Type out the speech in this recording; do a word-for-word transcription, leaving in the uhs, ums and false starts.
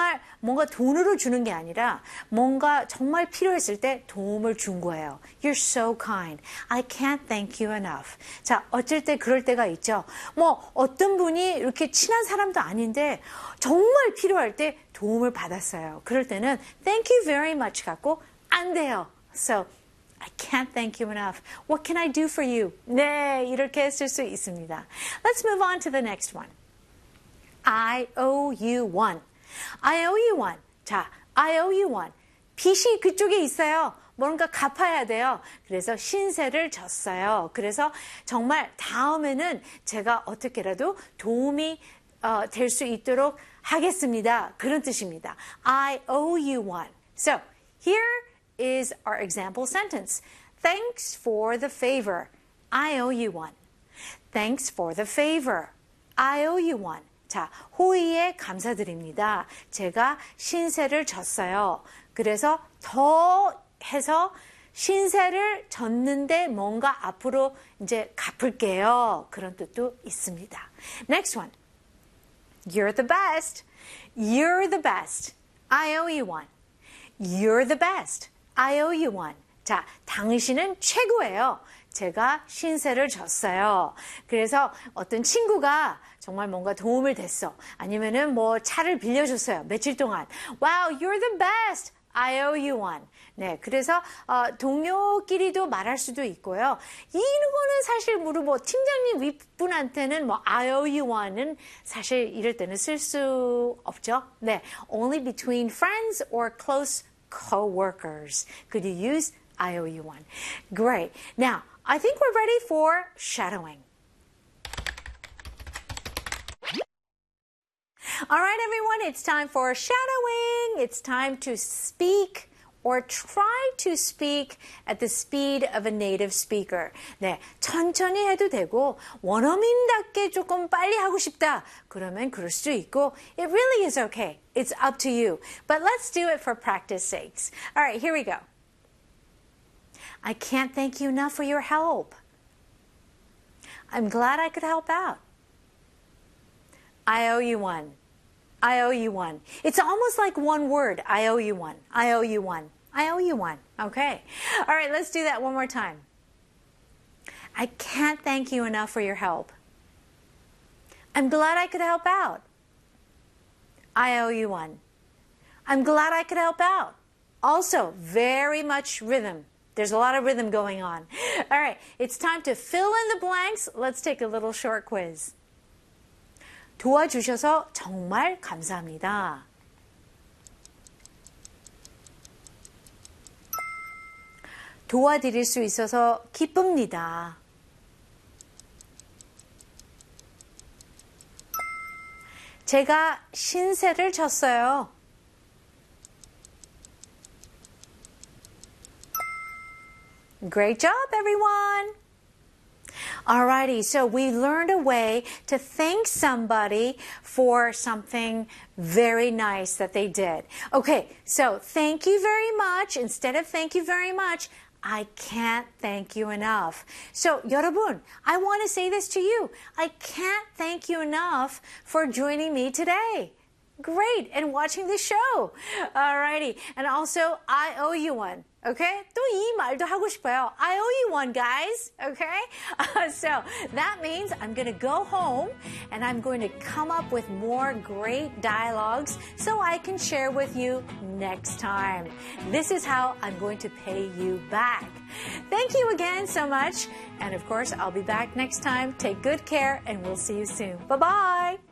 정말 뭔가 돈으로 주는 게 아니라 뭔가 정말 필요했을 때 도움을 준 거예요. You're so kind. I can't thank you enough. 자, 어쩔 때 그럴 때가 있죠. 뭐 어떤 분이 이렇게 친한 사람도 아닌데 정말 필요할 때 도움을 받았어요. 그럴 때는 thank you very much 갖고 안 돼요. So I can't thank you enough. What can I do for you? 네, 이렇게 쓸 수 있습니다. Let's move on to the next one. I owe you one. I owe you one. 자, I owe you one. 빚이 그쪽에 있어요. 뭔가 갚아야 돼요. 그래서 신세를 졌어요. 그래서 정말 다음에는 제가 어떻게라도 도움이 어, 될 수 있도록 하겠습니다. 그런 뜻입니다. I owe you one. So, here is our example sentence. Thanks for the favor. I owe you one. Thanks for the favor. I owe you one. 자, 호의에 감사드립니다. 제가 신세를 졌어요. 그래서 더 해서 신세를 졌는데 뭔가 앞으로 이제 갚을게요. 그런 뜻도 있습니다. Next one. You're the best. You're the best. I owe you one. You're the best. I owe you one. 자, 당신은 최고예요. 제가 신세를 졌어요. 그래서 어떤 친구가 정말 뭔가 도움을 됐어. 아니면은 뭐 차를 빌려줬어요. 며칠 동안. Wow, you're the best. I owe you one. 네, 그래서 어, 동료끼리도 말할 수도 있고요. 이거는 사실 무릇 뭐 팀장님 윗분한테는 뭐 I owe you one은 사실 이럴 때는 쓸 수 없죠. 네, only between friends or close co-workers could you use I owe you one. Great. Now, I think we're ready for shadowing. All right, everyone, it's time for shadowing. It's time to speak or try to speak at the speed of a native speaker. 네, 천천히 해도 되고 원어민답게 조금 빨리 하고 싶다. 그러면 그럴 수 있고 it really is okay. It's up to you. But let's do it for practice sakes. All right, here we go. I can't thank you enough for your help. I'm glad I could help out. I owe you one. I owe you one. It's almost like one word. I owe you one. I owe you one. I owe you one. Okay. All right, let's do that one more time. I can't thank you enough for your help. I'm glad I could help out. I owe you one. I'm glad I could help out. Also, very much rhythm. There's a lot of rhythm going on. All right, it's time to fill in the blanks. Let's take a little short quiz. 도와주셔서 정말 감사합니다. 도와드릴 수 있어서 기쁩니다. 제가 신세를 졌어요. Great job, everyone! Alrighty, so we learned a way to thank somebody for something very nice that they did. Okay, so thank you very much. Instead of thank you very much, I can't thank you enough. So, 여러분, I want to say this to you. I can't thank you enough for joining me today. Great, and watching the show. Alrighty, and also, I owe you one. Okay? 또 이 말도 하고 싶어요. I owe you one, guys. Okay? Uh, so that means I'm going to go home and I'm going to come up with more great dialogues so I can share with you next time. This is how I'm going to pay you back. Thank you again so much. And of course, I'll be back next time. Take good care and we'll see you soon. Bye-bye.